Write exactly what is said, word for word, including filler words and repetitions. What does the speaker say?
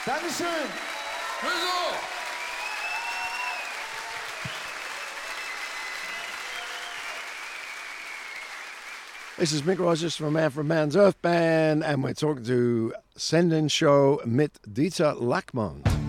Dankeschön. Wieso? This is Mick Rogers from Man from Man's Earth Band, and we're talking to Send In Show mit Dieter Lackmann.